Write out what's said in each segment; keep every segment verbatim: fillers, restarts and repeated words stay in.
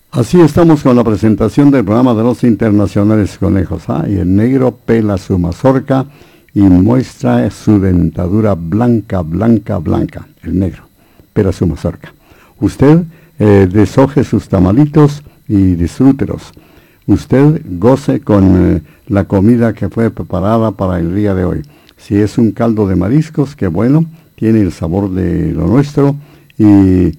Así estamos con la presentación del programa de los internacionales conejos. ¿ah? Y el negro pela su mazorca y muestra su dentadura blanca, blanca, blanca. El negro pela su mazorca. Usted eh, deshoje sus tamalitos y disfrútelos. Usted goce con eh, la comida que fue preparada para el día de hoy. Si es un caldo de mariscos, qué bueno, tiene el sabor de lo nuestro. Y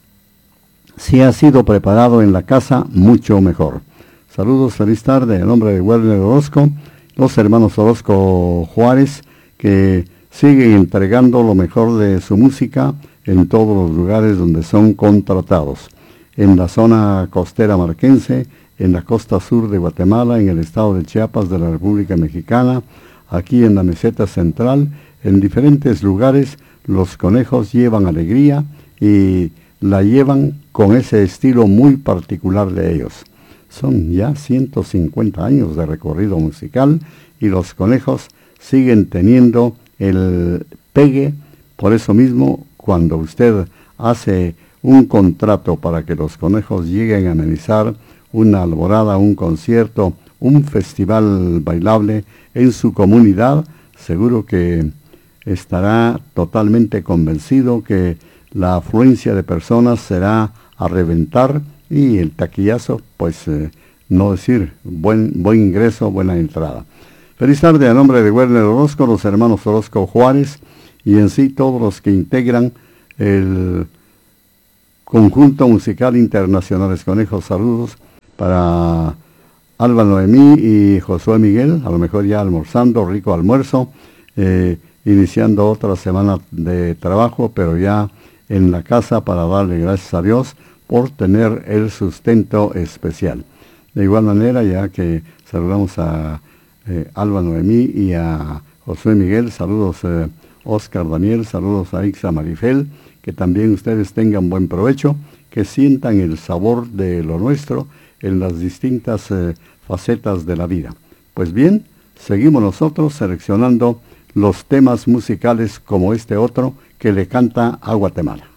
si ha sido preparado en la casa, mucho mejor. Saludos, feliz tarde, en nombre de Werner Orozco, los hermanos Orozco Juárez, que siguen entregando lo mejor de su música en todos los lugares donde son contratados. En la zona costera marquense, en la costa sur de Guatemala, en el estado de Chiapas de la República Mexicana, aquí en la meseta central, en diferentes lugares, los conejos llevan alegría y la llevan con ese estilo muy particular de ellos. Son ya ciento cincuenta años de recorrido musical y los conejos siguen teniendo el pegue. Por eso mismo, cuando usted hace un contrato para que los conejos lleguen a amenizar una alborada, un concierto, un festival bailable en su comunidad, seguro que estará totalmente convencido que la afluencia de personas será a reventar y el taquillazo, pues eh, no decir, buen, buen ingreso, buena entrada. Feliz tarde a nombre de Werner Orozco, los hermanos Orozco Juárez y en sí todos los que integran el conjunto musical Internacionales Conejos. Saludos para Alba Noemí y Josué Miguel, a lo mejor ya almorzando, rico almuerzo, eh, iniciando otra semana de trabajo, pero ya en la casa para darle gracias a Dios por tener el sustento especial. De igual manera, ya que saludamos a eh, Alba Noemí y a Josué Miguel, saludos eh, Oscar Daniel, saludos a Ixa Marifel, que también ustedes tengan buen provecho, que sientan el sabor de lo nuestro en las distintas eh, facetas de la vida. Pues bien, seguimos nosotros seleccionando los temas musicales como este otro que le canta a Guatemala.